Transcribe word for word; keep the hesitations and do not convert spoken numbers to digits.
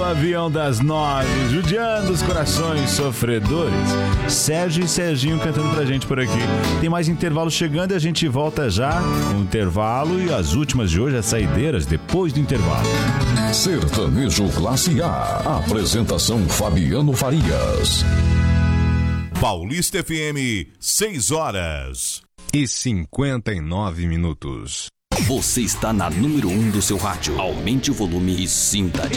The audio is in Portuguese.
avião das nove, judiando os corações sofredores. Sérgio e Serginho cantando pra gente por aqui. Tem mais intervalo chegando e a gente volta já com o intervalo e as últimas de hoje, as saideiras depois do intervalo. Sertanejo Classe A. Apresentação Fabiano Farias. Paulista F M, seis horas e cinquenta e nove minutos. Você está na número um do seu rádio. Aumente o volume e sinta a